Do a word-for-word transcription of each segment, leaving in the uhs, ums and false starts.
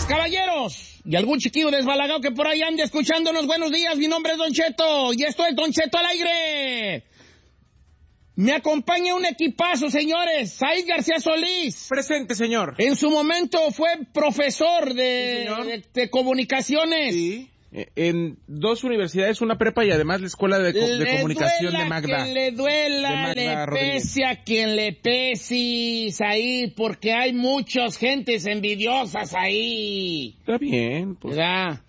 caballeros, y algún chiquillo desbalagado que por ahí ande escuchándonos, buenos días, mi nombre es Don Cheto, y esto es Don Cheto al aire. Me acompaña un equipazo, señores. Said García Solís. Presente, señor. En su momento fue profesor de, sí, de, de comunicaciones. Sí. En dos universidades, una prepa y además la Escuela de, de le Comunicación de Magda. Quien le duela, le pese a quien le pese, Said, porque hay muchas gentes envidiosas ahí. Está bien. Pues. ¿Verdad?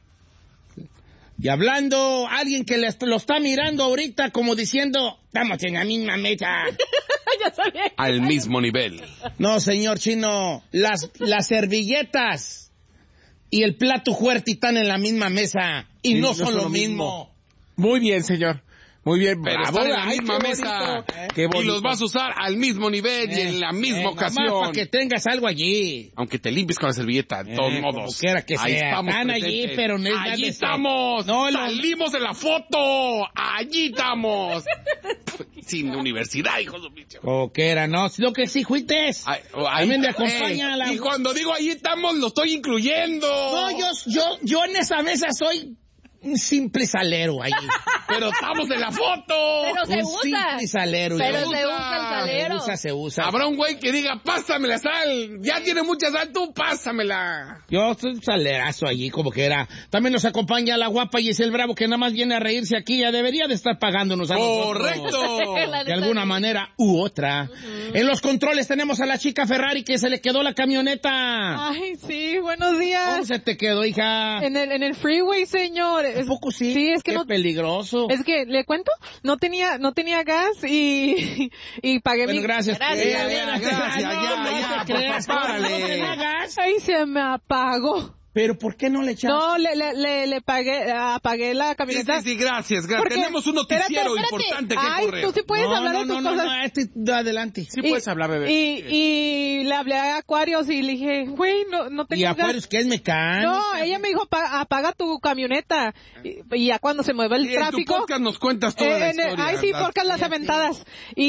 Y hablando, alguien que le, lo está mirando ahorita como diciendo, estamos en la misma meta. Ya sabía. Al mismo nivel. No, señor Chino, las, las servilletas y el plato fuerte están en la misma mesa y, y no, no son lo mismo. mismo. Muy bien, señor. Muy bien, pero bravo, están en la ay, misma qué mesa bonito, eh. Qué bonito. Y los vas a usar al mismo nivel eh, y en la misma eh, ocasión. Para que tengas algo allí. Aunque te limpies con la servilleta, de eh, todos modos. Como quiera que ahí sea. Estamos Están allí, pero no es allí estamos. No, salimos de la foto. Allí estamos. Sin universidad, hijo de bicho. Como quiera, no. Lo que sí, juites. A mí me acompaña eh, la... Y cuando digo allí estamos, lo estoy incluyendo. No, yo, yo, yo en esa mesa soy un simple salero ahí. Pero estamos en la foto. Pero se un usa. simple salero. Pero se usa el salero. Se usa, se usa. Habrá un güey que diga, pásame la sal. Ya tiene mucha sal, tú pásamela. Yo soy un salerazo allí, como que era. También nos acompaña la guapa Giselle Bravo, que nada más viene a reírse aquí. Ya debería de estar pagándonos a Correcto. nosotros. De alguna manera u otra. Uh-huh. En los controles tenemos a la chica Ferrari que se le quedó la camioneta. Ay, sí, buenos días. ¿Cómo se te quedó, hija? En el, en el freeway, señor. ¿Un poco sí? Sí, es que Qué no, peligroso. Es que, ¿le cuento? No tenía, no tenía gas y, y pagué bueno, mi... gracias. Gracias. Ya, gracias, gracias, no, ya, no ya, te creas, párale. No tenía gas. Ay, se me apagó. ¿Pero por qué no le echaste? No, le, le, le, le pagué, apagué la camioneta. Sí, sí, sí, gracias, gracias. Porque, Tenemos un noticiero espérate, espérate. importante que Ay, correr. tú sí puedes no, hablar no, de tus no, cosas. No, no, este, adelante. Sí y, puedes hablar, bebé. Y, y le hablé a Aquarius y le dije, güey, no, no tengo ¿Y gas. Aquarius qué es mecánica? No, ella me dijo, apaga tu camioneta. Y, y ya cuando se mueve el y tráfico... En tu podcast nos cuentas toda eh, la en historia. el, ay, sí, las, podcast Las Aventadas.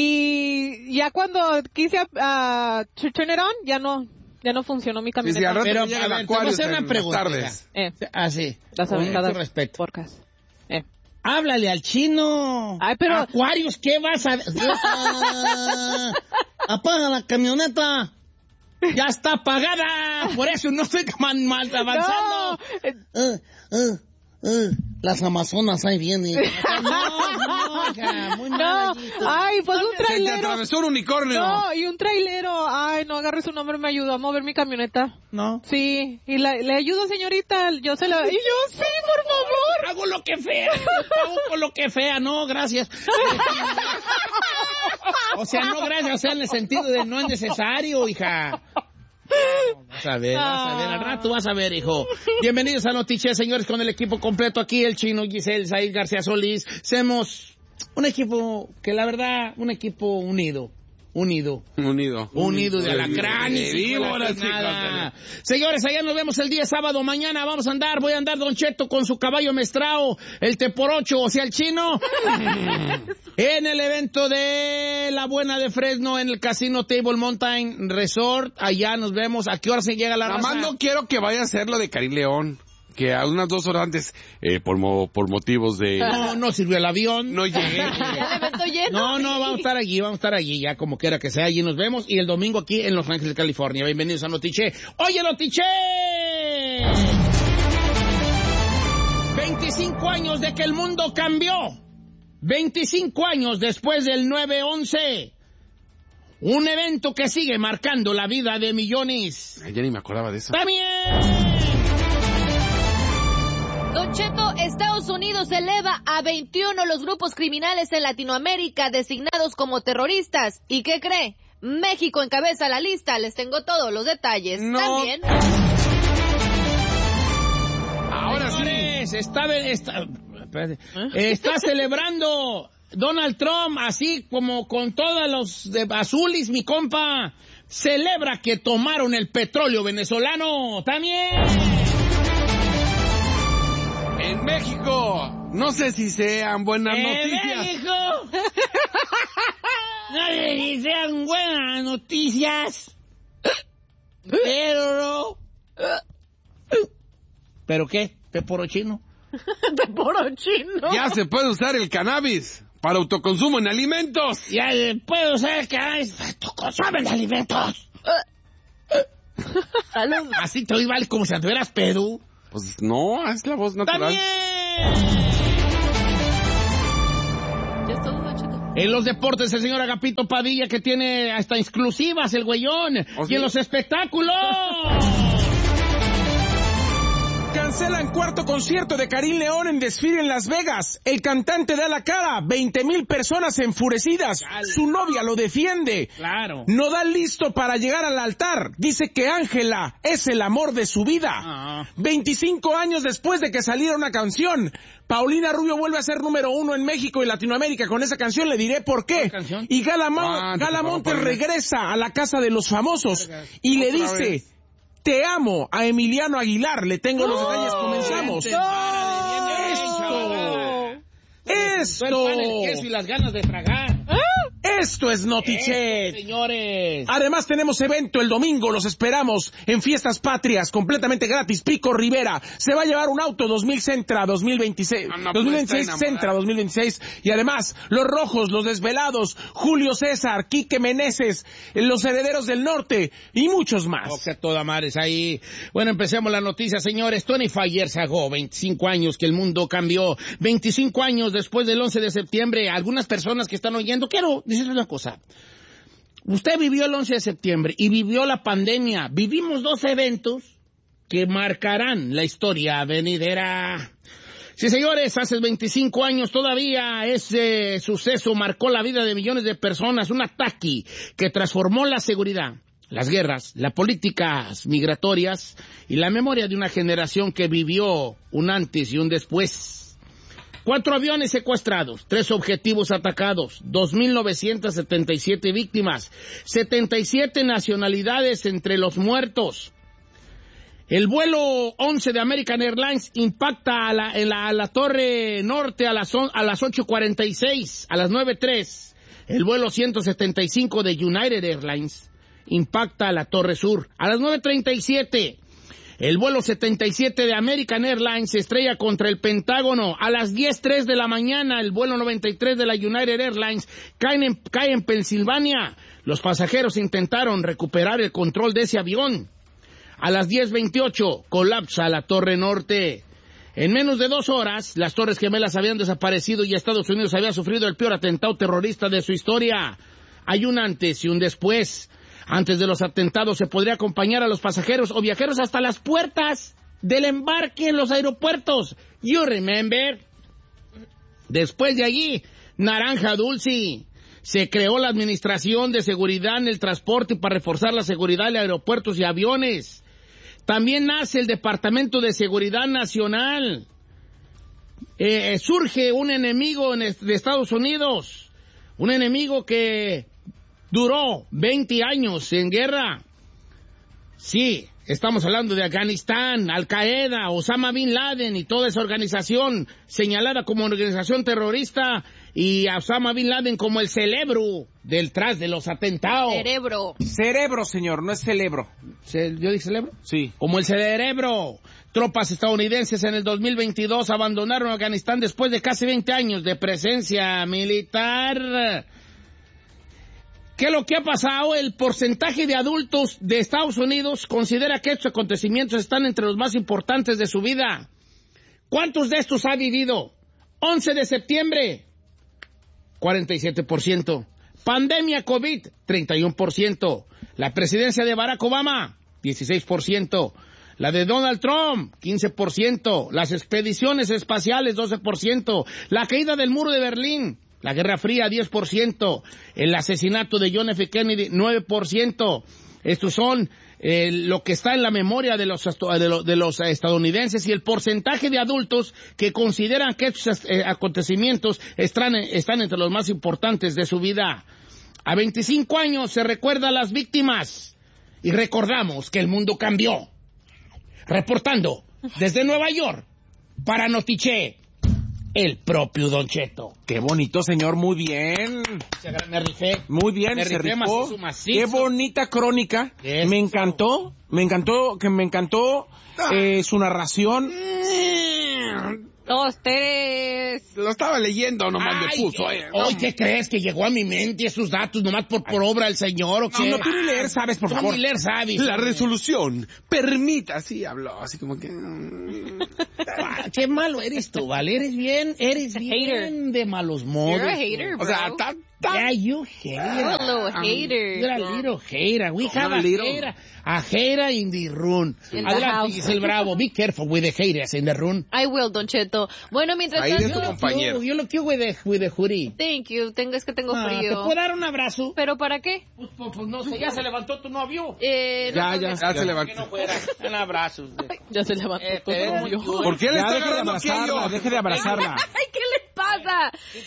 Y ya cuando quise uh, turn it on, ya no... Ya no funcionó mi camioneta. Sí, sí, pero, a ver, te voy a hacer una pregunta. Eh. Ah, sí. Las con Aventadas. mucho respeto. Podcast. Eh. Háblale al chino. Ay, pero... Aquarius, ¿qué vas a...? Ah, apaga la camioneta. Ya está apagada. Por eso no estoy man, mal avanzando. No. Uh, uh, uh, las Amazonas ahí vienen. No, no, hija, muy mal. No, ay, pues un Se te trailero. atravesó un unicornio. No, y un trailero. Ay, no agarre su nombre, me ayudó a mover mi camioneta. No. Sí, y la, le ayudo, señorita. Yo se la. Y yo, sí, por favor. Hago lo que fea. Hago con lo que fea. No, gracias. O sea, no gracias. O sea, en el sentido de no es necesario, hija. No, vas a ver, vas a ver, al rato vas a ver, hijo. Bienvenidos a Noticias, señores, con el equipo completo aquí, el Chino, Giselle, Said García Solís. Somos un equipo que la verdad, un equipo unido. Unido. Unido. Unido de alacrán y víboras, nada. Señores, allá nos vemos el día sábado. Mañana vamos a andar, voy a andar Don Cheto con su caballo mestrao, el Teporocho, o sea, el Chino, en el evento de La Buena de Fresno, en el Casino Table Mountain Resort. Allá nos vemos. ¿A qué hora se llega la Nada raza? más no quiero que vaya a hacer lo de Karim León. Que a unas dos horas antes, eh, por, mo, por motivos de... No, no sirvió el avión. No llegué. Ya el evento lleno. No, no, vamos a estar allí, vamos a estar allí, ya como quiera que sea, allí nos vemos. Y el domingo aquí en Los Ángeles, California. Bienvenidos a Notiche. ¡Oye, Notiche! veinticinco años de que el mundo cambió. veinticinco años después del nueve once. Un evento que sigue marcando la vida de millones. Ay, ya ni me acordaba de eso. ¡También! Don Cheto, Estados Unidos eleva a veintiuno los grupos criminales en Latinoamérica designados como terroristas. ¿Y qué cree? México encabeza la lista. Les tengo todos los detalles. No. También. Ahora sí. Señores, está, está, espérate, está celebrando Donald Trump, así como con todos los de azules, mi compa, celebra que tomaron el petróleo venezolano. También. En México, no sé si sean buenas ¡En noticias. México! No sé si sean buenas noticias, pero ¿Pero qué? ¿Peporo chino? Peporo chino. Ya se puede usar el cannabis para autoconsumo en alimentos. Ya eh, puedo usar el cannabis para autoconsumo en alimentos. Así te oí, como si anduvieras pedo. Pues no, es la voz natural. ¡También! Ya es todo, Don Cheto. En los deportes, el señor Agapito Padilla, que tiene hasta exclusivas el güeyón. ¿Oh, sí? Y en los espectáculos... Cancelan cuarto concierto de Karim León en desfile en Las Vegas. El cantante da la cara, veinte mil personas enfurecidas. Dale. Su novia lo defiende. Claro. Nodal listo para llegar al altar. Dice que Ángela es el amor de su vida. Ah. veinticinco años después de que saliera una canción, Paulina Rubio vuelve a ser número uno en México y Latinoamérica con esa canción. Le diré por qué. ¿Qué canción? Y Gala, Mo- Ah, Gala por favor, Montes Paulina. regresa a la casa de los famosos y le Otra dice... vez. Te amo a Emiliano Aguilar. Le tengo los detalles. Comenzamos. Esto. Esto. El queso y las ganas de tragar. Esto es Notichet. Señores. Además tenemos evento el domingo, los esperamos en Fiestas Patrias, completamente gratis. Pico Rivera se va a llevar un auto dos mil Sentra dos mil veintiséis, Ah, no, dos mil pues, está veintiséis enamorada. Sentra dos mil veintiséis, y además Los Rojos, Los Desvelados, Julio César, Quique Meneses, Los Herederos del Norte y muchos más. O sea, toda madre es ahí. Bueno, empecemos la noticia, señores. veinticinco years ago, veinticinco años que el mundo cambió. veinticinco años después del once de septiembre. Algunas personas que están oyendo, quiero decirles una cosa. Usted vivió el once de septiembre y vivió la pandemia. Vivimos dos eventos que marcarán la historia venidera. Sí, señores, hace veinticinco años todavía ese suceso marcó la vida de millones de personas. Un ataque que transformó la seguridad, las guerras, las políticas migratorias y la memoria de una generación que vivió un antes y un después. Cuatro aviones secuestrados, tres objetivos atacados, dos mil novecientas setenta y siete víctimas, setenta y siete nacionalidades entre los muertos. El vuelo once de American Airlines impacta a la, en la, a la Torre Norte a las, on, a las ocho cuarenta y seis, a las nueve tres. El vuelo ciento setenta y cinco de United Airlines impacta a la Torre Sur a las nueve treinta y siete. El vuelo setenta y siete de American Airlines se estrella contra el Pentágono a las diez tres de la mañana. El vuelo noventa y tres de la United Airlines cae en, cae en Pensilvania. Los pasajeros intentaron recuperar el control de ese avión. A las diez veintiocho colapsa la Torre Norte. En menos de dos horas, las Torres Gemelas habían desaparecido y Estados Unidos había sufrido el peor atentado terrorista de su historia. Hay un antes y un después. Antes de los atentados se podría acompañar a los pasajeros o viajeros hasta las puertas del embarque en los aeropuertos. You remember? Después de allí, naranja dulce. Se creó la Administración de Seguridad en el Transporte para reforzar la seguridad de aeropuertos y aviones. También nace el Departamento de Seguridad Nacional. Eh, surge un enemigo en de Estados Unidos. Un enemigo que duró veinte años en guerra. Sí, estamos hablando de Afganistán, Al-Qaeda, Osama Bin Laden y toda esa organización señalada como organización terrorista y a Osama Bin Laden como el cerebro detrás de los atentados. Cerebro. Cerebro, señor, no es celebro. ¿Se- ¿Yo dije cerebro? Sí. Como el cerebro. Tropas estadounidenses en el dos mil veintidós abandonaron Afganistán después de casi veinte años de presencia militar. ¿Qué es lo que ha pasado? El porcentaje de adultos de Estados Unidos considera que estos acontecimientos están entre los más importantes de su vida. ¿Cuántos de estos ha vivido? once de septiembre, cuarenta y siete por ciento. Pandemia COVID, treinta y uno por ciento. La presidencia de Barack Obama, dieciséis por ciento. La de Donald Trump, quince por ciento. Las expediciones espaciales, doce por ciento. La caída del muro de Berlín. La Guerra Fría, diez por ciento. El asesinato de John F. Kennedy, nueve por ciento. Estos son eh, lo que está en la memoria de los, de, los, de los estadounidenses y el porcentaje de adultos que consideran que estos eh, acontecimientos están, están entre los más importantes de su vida. A veinticinco años se recuerda a las víctimas y recordamos que el mundo cambió. Reportando desde Nueva York para Notichet. el propio Don Cheto. Qué bonito, señor, muy bien. Me rifé. Muy bien, me se rifé rifó. macizo, macizo. Qué bonita crónica. Eso. Me encantó, me encantó, que me encantó eh, su narración. Dos, tres. Lo estaba leyendo, nomás Ay, me puso. ¿qué, eh. hoy, ¿qué crees? ¿Que llegó a mi mente esos datos nomás por, por obra del señor o qué? No, no, tú ni leer sabes, por Tú favor. ni leer sabes. La hombre. resolución permita, así habló, así como que... Ah, qué malo eres tú, ¿vale? Eres bien, eres bien Hater. de malos modos. You're a tú. hater, bro. O sea, está... Yeah, you You're hater. a little hater. You're a little hater. We have a a little. hater. A hater in the room. In the Adelante, house. Giselle Bravo. Be careful with the haters in the room. I will, Don Cheto. Bueno, mientras Ahí tanto... es tu compañero. Yo lo quiero with the, with the hoodie. Thank you. Tengo, es que tengo Ah, ¿te frío. puedo dar un abrazo? ¿Pero para qué? Pues, pues, pues, no sé, ya se levantó tu novio. Eh, no Ya, creo ya, que- Ya se Que levantó. no fuera. Un abrazo. Ya se levantó Eh, todo te ves el muy novio. cute. ¿Por qué le Ya está deje de agarrando abrazarla, aquello? deje de abrazarla. Ay, ¿qué les pasa?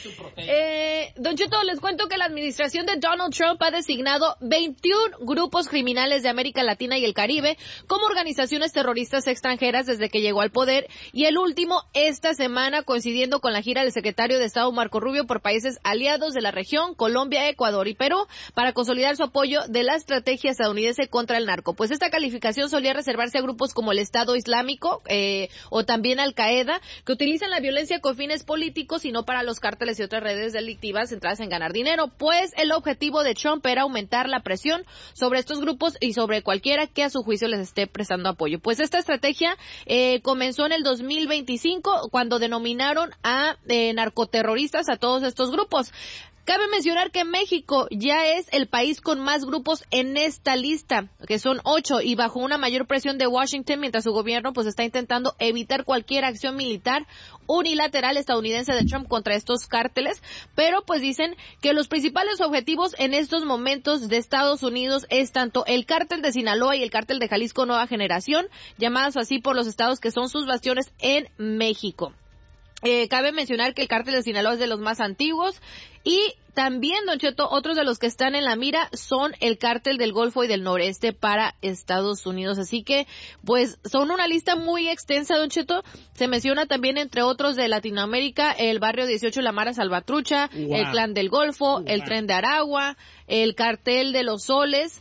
Eh, Don Cheto, les cuento que la administración de Donald Trump ha designado veintiún grupos criminales de América Latina y el Caribe como organizaciones terroristas extranjeras desde que llegó al poder, y el último esta semana coincidiendo con la gira del secretario de Estado Marco Rubio por países aliados de la región, Colombia, Ecuador y Perú, para consolidar su apoyo de la estrategia estadounidense contra el narco. Pues esta calificación solía reservarse a grupos como el Estado Islámico eh, o también Al Qaeda, que utilizan la violencia con fines políticos y no para los cárteles y otras redes delictivas centradas en ganar dinero. Pues el objetivo de Trump era aumentar la presión sobre estos grupos y sobre cualquiera que a su juicio les esté prestando apoyo. Pues esta estrategia eh, comenzó en el dos mil veinticinco cuando denominaron a eh, narcoterroristas a todos estos grupos. Cabe mencionar que México ya es el país con más grupos en esta lista, que son ocho, y bajo una mayor presión de Washington, mientras su gobierno pues está intentando evitar cualquier acción militar unilateral estadounidense de Trump contra estos cárteles, pero pues dicen que los principales objetivos en estos momentos de Estados Unidos es tanto el cártel de Sinaloa y el cártel de Jalisco Nueva Generación, llamados así por los estados que son sus bastiones en México. Eh, cabe mencionar que el cártel de Sinaloa es de los más antiguos y también, Don Cheto, otros de los que están en la mira son el cártel del Golfo y del Noreste para Estados Unidos. Así que, pues, son una lista muy extensa, Don Cheto. Se menciona también, entre otros de Latinoamérica, el Barrio dieciocho, la Mara Salvatrucha, Wow. el Clan del Golfo, Wow. el Tren de Aragua, el Cartel de los Soles,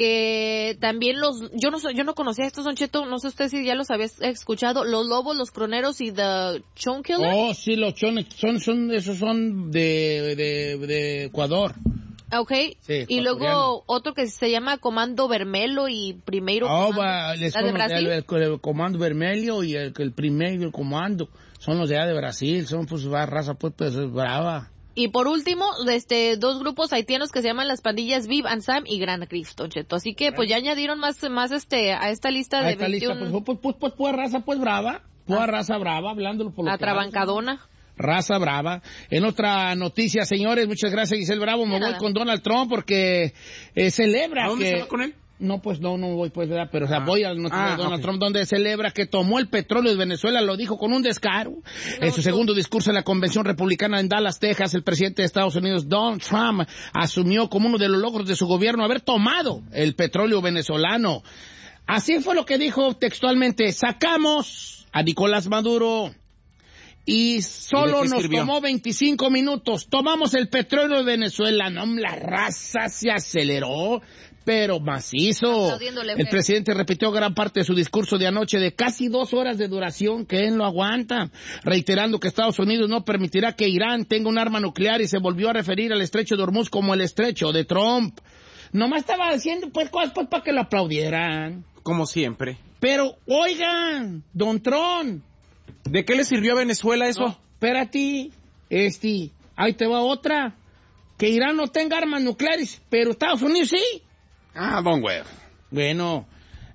que también los, yo no yo no conocía estos, Don Cheto, no sé usted si ya los había escuchado, los Lobos, los Croneros y The Chone Killer. Oh, sí, los chones, son, son, esos son de, de, de Ecuador. Ok, Sí, y ecuatoriano. luego otro que se llama Comando Vermelo y Primeiro Oh, Comando. va, les ¿La de son los- Brasil? el, el comando vermelho y el, el primer comando son los de allá de Brasil, son pues va, raza pues, pues brava. Y por último, este, dos grupos haitianos que se llaman las pandillas Viv and Sam y Gran Grif, Don Cheto. Así que pues ya añadieron más, más este, a esta lista A de esta lista, veintiún, pues, pues, pues, pues, pues, raza pues brava, pues raza brava, hablándolo por lo que atrabancadona. hace. Raza brava. En otra noticia, señores, muchas gracias, Giselle Bravo. Me De voy nada. con Donald Trump porque eh, celebra ¿A dónde que... se va con él? No, pues no, no voy, pues, ¿verdad? Pero, o sea, Ah. voy al noticia Ah, de Donald ok. Trump, donde celebra que tomó el petróleo de Venezuela, lo dijo con un descaro. en su tú. segundo discurso en la Convención Republicana en Dallas, Texas, el presidente de Estados Unidos, Donald Trump, asumió como uno de los logros de su gobierno haber tomado el petróleo venezolano. Así fue lo que dijo textualmente: sacamos a Nicolás Maduro y solo ¿Y de qué nos sirvió? tomó veinticinco minutos. Tomamos el petróleo de Venezuela. No, la raza se aceleró, pero macizo. Aplaudiéndole, El güey. presidente repitió gran parte de su discurso de anoche de casi dos horas de duración, que él lo aguanta, reiterando que Estados Unidos no permitirá que Irán tenga un arma nuclear, y se volvió a referir al estrecho de Hormuz como el estrecho de Trump. Nomás estaba diciendo pues cosas pues, para que lo aplaudieran. Como siempre. Pero, oigan, don Trump, ¿De qué le sirvió a Venezuela eso? no, espérate, este, ahí te va otra. Que Irán no tenga armas nucleares, pero Estados Unidos sí. Ah, don güey. Bueno,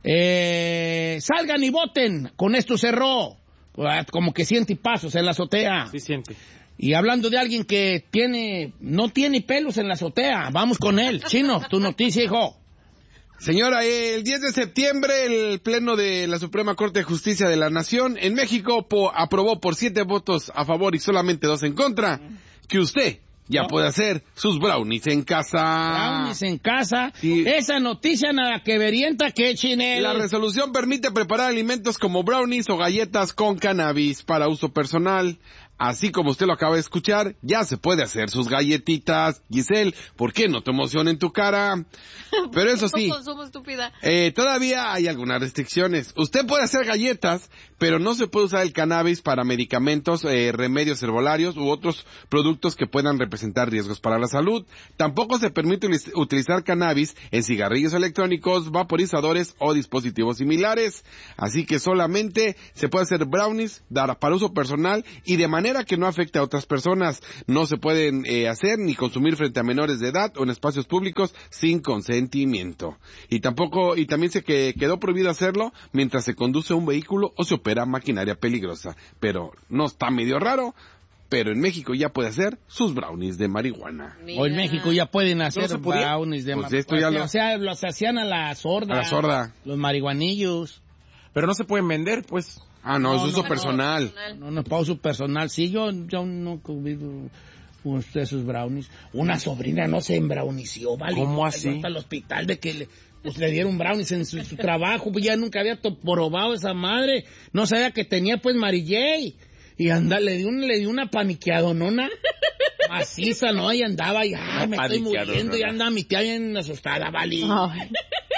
eh, salgan y voten. Con esto cerró. Ah, como que siente pasos en la azotea. Sí siente. Y hablando de alguien que tiene, no tiene pelos en la azotea, vamos con él. Chino, tu noticia, hijo. Señora, el diez de septiembre el Pleno de la Suprema Corte de Justicia de la Nación en México po- aprobó por siete votos a favor y solamente dos en contra que usted ya ¿No? puede hacer sus brownies en casa. Brownies en casa. Sí. Esa noticia nada que verienta que chinel. La resolución permite preparar alimentos como brownies o galletas con cannabis para uso personal, Así como usted lo acaba de escuchar, ya se puede hacer sus galletitas. Giselle, ¿por qué no te emociona en tu cara? Pero eso sí, consumo, estúpida. Eh, todavía hay algunas restricciones. Usted puede hacer galletas, pero no se puede usar el cannabis para medicamentos, eh, remedios herbolarios u otros productos que puedan representar riesgos para la salud. Tampoco se permite utilizar cannabis en cigarrillos electrónicos, vaporizadores o dispositivos similares. Así que solamente se puede hacer brownies para uso personal y de manera que no afecte a otras personas. No se pueden eh, hacer ni consumir frente a menores de edad o en espacios públicos sin consentimiento. Y tampoco, y también se que, quedó prohibido hacerlo mientras se conduce un vehículo o se opera maquinaria peligrosa. Pero no está medio raro, pero en México ya puede hacer sus brownies de marihuana. O en México ya pueden hacer ¿No brownies de pues marihuana. esto ya lo... O sea, los hacían a la sorda. A la sorda. Los marihuanillos. Pero no se pueden vender, pues. Ah, no, No, es uso no, personal. No, no, para uso personal. Sí, yo, yo no he comido unos de esos brownies. Una sobrina no se embrownició, ¿vale? ¿Cómo Cayó así? hasta el hospital de que le, pues, le dieron brownies en su, su trabajo. Pues ya nunca había to- probado esa madre. No sabía que tenía, pues, Mary J. Y anda, le dio, un, le dio una paniqueadonona maciza, ¿no? Y andaba y, ay, me estoy muriendo. Y anda mi tía bien asustada, ¿vale? Ay.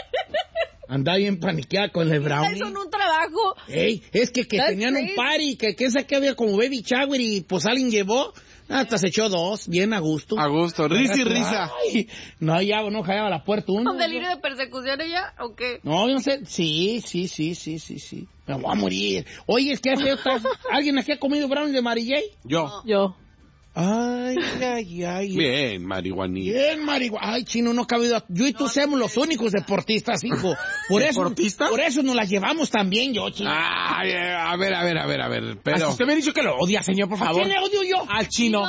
Andaba bien paniqueada con el brownie. Eso en un trabajo. Ey, es que, que That's tenían crazy. un party, que, que esa que había como baby shower y pues alguien llevó, hasta se echó dos, bien a gusto. A gusto, risa y risa. Ay, no, ya no callaba la puerta uno. ¿Un delirio de persecución ella o qué? No, yo no sé, sí, sí, sí, sí, sí, sí. Me voy a morir. Oye, es que hace otra- ¿alguien aquí ha comido brownies de Mary J? Yo. Yo. Ay, ay, ay. Bien, marihuanilla. Bien, marihuana. Ay, chino, no ha cabido. Yo y tú somos los únicos deportistas, hijo. Por eso, ¿Deportistas? por eso nos las llevamos también yo, chino. Ay, eh, a ver, a ver, a ver, a ver, pero... Así usted me ha dicho que lo odia, señor, por ¿A favor. quién le odio yo? Al chino.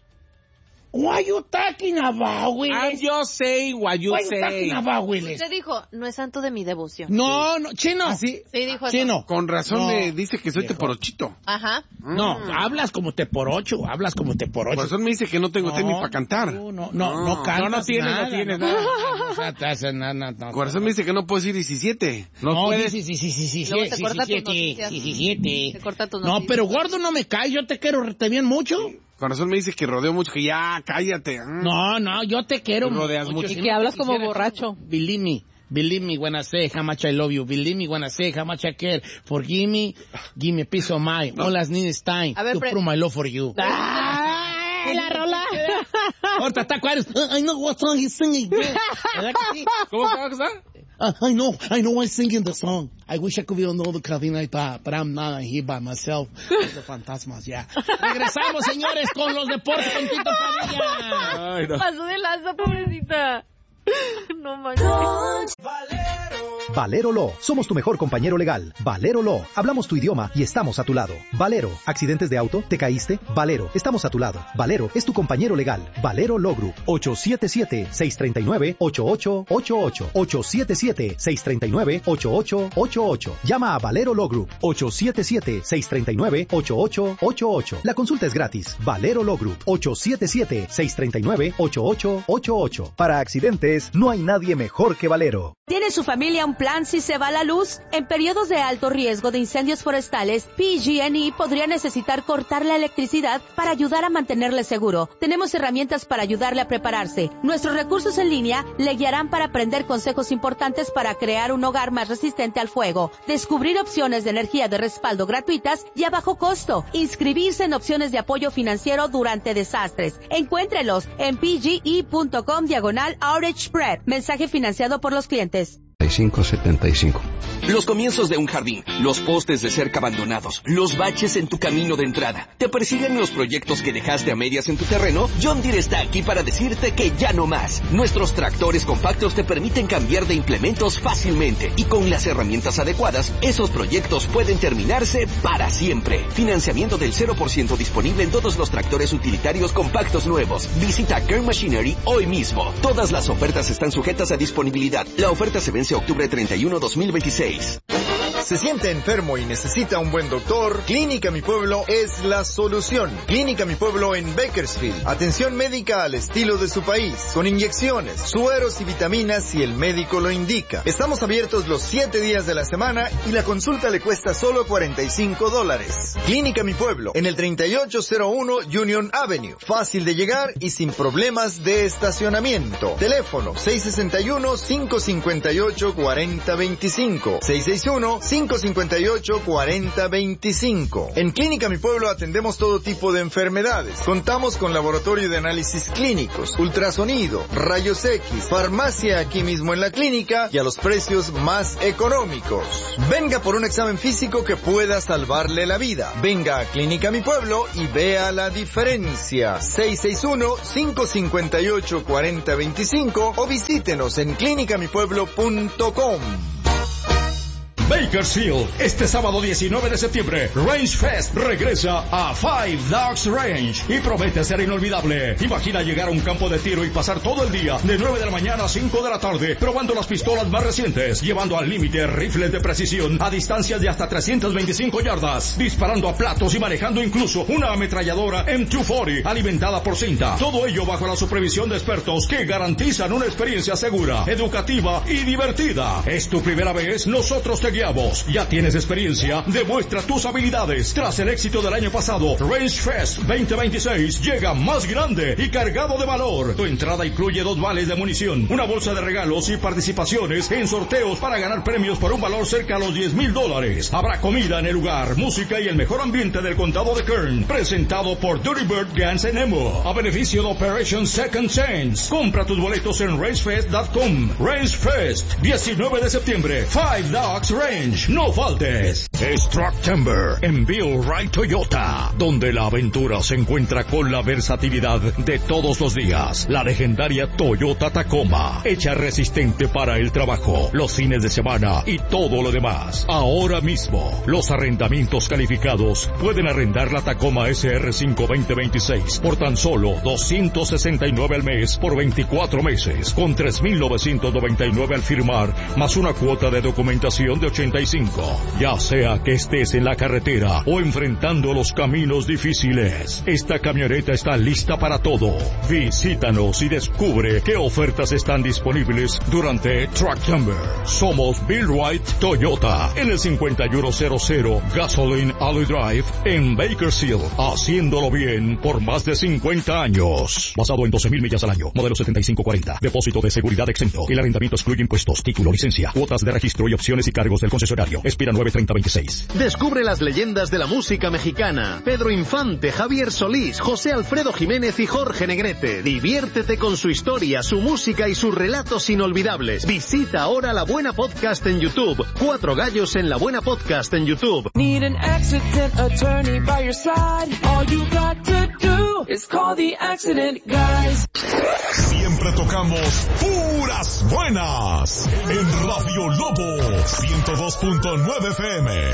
Why you talking about, Willis? I'm just saying what you Why you say. talking about, Willis? Usted dijo, no es santo de mi devoción. No, no, chino. ¿Así? Sí, dijo eso. Chino. Con razón No. me dice que soy Viejo. teporochito. Ajá. No, hablas como te por ocho, hablas como te por Con ocho. razón me dice que no tengo técnica para cantar. No, no, no, no, No. cantas No, no tienes, nada, no tienes no, nada. no, no, no, no, no, Con razón me dice que no puedo decir diecisiete. No, No, puedes. sí, sí, sí, sí, sí, Luego sí, te sí, corta sí, tus siete, noticias. sí, sí, siete. Te corta tus No, noticias. pero gordo no me cae, yo te quiero te bien mucho. Con razón me dice que rodeo mucho, que ya, cállate. Ah. No, no, yo te quiero Tú rodeas mucho. Si Y no que te hablas como quisiera, borracho. Believe me, believe me when I say how much I love you. Believe me when I say how much I care. Forgive me, give me a peace of mind. All I need is time A ver, to pre- prove my love for you. ¡Ay, la rola! Ahorita está cuál. I know what song he's singing. ¿Verdad que sí? ¿Cómo se va a casar? Uh, I know, I know I'm singing the song. I wish I could be on all the cabina y pa, but I'm not here by myself. Los fantasmas, ya. Regresamos, señores, con los deportes con Tito Padilla. Ay, no. Pasó de lanza, pobrecita. No manches. Valero Law. Somos tu mejor compañero legal. Valero Law. Hablamos tu idioma y estamos a tu lado. Valero. ¿Accidentes de auto? ¿Te caíste? Valero. Estamos a tu lado. Valero es tu compañero legal. Valero Law Group. ocho siete siete, seis tres nueve, ocho ocho ocho ocho. ocho siete siete, seis tres nueve, ocho ocho ocho ocho. Llama a Valero Law Group. ocho siete siete, seis tres nueve, ocho ocho ocho ocho. La consulta es gratis. Valero Law Group. ocho siete siete, seis tres nueve, ocho ocho ocho ocho. Para accidentes, no hay nadie mejor que Valero. ¿Tiene su familia un plan si se va la luz? En periodos de alto riesgo de incendios forestales, P G and E podría necesitar cortar la electricidad para ayudar a mantenerle seguro. Tenemos herramientas para ayudarle a prepararse. Nuestros recursos en línea le guiarán para aprender consejos importantes para crear un hogar más resistente al fuego, descubrir opciones de energía de respaldo gratuitas y a bajo costo, inscribirse en opciones de apoyo financiero durante desastres. Encuéntrelos en pge.com diagonal outage spread. Mensaje financiado por los clientes. cinco setenta y cinco. Los comienzos de un jardín, los postes de cerca abandonados, los baches en tu camino de entrada. ¿Te persiguen los proyectos que dejaste a medias en tu terreno? John Deere está aquí para decirte que ya no más. Nuestros tractores compactos te permiten cambiar de implementos fácilmente y con las herramientas adecuadas, esos proyectos pueden terminarse para siempre. Financiamiento del cero por ciento disponible en todos los tractores utilitarios compactos nuevos. Visita Kern Machinery hoy mismo. Todas las ofertas están sujetas a disponibilidad. La oferta se vence octubre treinta y uno, dos mil veintiséis. ¿Se siente enfermo y necesita un buen doctor? Clínica Mi Pueblo es la solución. Clínica Mi Pueblo en Bakersfield. Atención médica al estilo de su país, con inyecciones, sueros y vitaminas si el médico lo indica. Estamos abiertos los siete días de la semana y la consulta le cuesta solo cuarenta y cinco dólares. Clínica Mi Pueblo, en el treinta y ocho cero uno Union Avenue. Fácil de llegar y sin problemas de estacionamiento. Teléfono seis seis uno, cinco cinco ocho, cuatro cero dos cinco. seis seis uno, cinco cinco ocho, cuatro cero dos cinco. En Clínica Mi Pueblo atendemos todo tipo de enfermedades. Contamos con laboratorio de análisis clínicos, ultrasonido, rayos X, farmacia aquí mismo en la clínica y a los precios más económicos. Venga por un examen físico que pueda salvarle la vida. Venga a Clínica Mi Pueblo y vea la diferencia. seis seis uno, cinco cinco ocho, cuatro cero dos cinco o visítenos en clínica mi pueblo punto com. Bakersfield, este sábado diecinueve de septiembre, Range Fest regresa a Five Dogs Range y promete ser inolvidable. Imagina llegar a un campo de tiro y pasar todo el día de nueve de la mañana a cinco de la tarde probando las pistolas más recientes, llevando al límite rifles de precisión a distancias de hasta trescientas veinticinco yardas, disparando a platos y manejando incluso una ametralladora M doscientos cuarenta alimentada por cinta. Todo ello bajo la supervisión de expertos que garantizan una experiencia segura, educativa y divertida. ¿Es tu primera vez? Nosotros te guiamos. Ya tienes experiencia, demuestra tus habilidades. Tras el éxito del año pasado, Range Fest veinte veintiséis llega más grande y cargado de valor. Tu entrada incluye dos vales de munición, una bolsa de regalos y participaciones en sorteos para ganar premios por un valor cerca a los diez mil dólares. Habrá comida en el lugar, música y el mejor ambiente del condado de Kern. Presentado por Dirty Bird Guns and Ammo, a beneficio de Operation Second Chance. Compra tus boletos en range fest punto com. Range Fest, diecinueve de septiembre, Five Dogs Range. No faltes. Es Trucktember en Bill Wright Toyota, donde la aventura se encuentra con la versatilidad de todos los días. La legendaria Toyota Tacoma, hecha resistente para el trabajo, los fines de semana y todo lo demás. Ahora mismo, los arrendamientos calificados pueden arrendar la Tacoma S R cinco veinte veintiséis por tan solo doscientos sesenta y nueve al mes por veinticuatro meses, con tres mil novecientos noventa y nueve al firmar, más una cuota de documentación de ochenta y cinco. Ya sea que estés en la carretera o enfrentando los caminos difíciles, esta camioneta está lista para todo. Visítanos y descubre qué ofertas están disponibles durante Trucktember. Somos Bill Wright Toyota en el cincuenta y uno cero cero Gasoline Alley Drive en Bakersfield, haciéndolo bien por más de cincuenta años. Basado en doce mil millas al año, modelo setenta y cinco cuarenta, depósito de seguridad exento. El arrendamiento excluye impuestos, título, licencia, cuotas de registro y opciones y cargos del concesionario. Expira nueve treinta veintiséis. Descubre las leyendas de la música mexicana. Pedro Infante, Javier Solís, José Alfredo Jiménez y Jorge Negrete. Diviértete con su historia, su música y sus relatos inolvidables. Visita ahora La Buena Podcast en YouTube. Cuatro gallos en La Buena Podcast en YouTube. Need an accident attorney by your side. All you got to do is call the accident guys. Siempre tocamos puras buenas en Radio Lobo ciento dos punto nueve F M.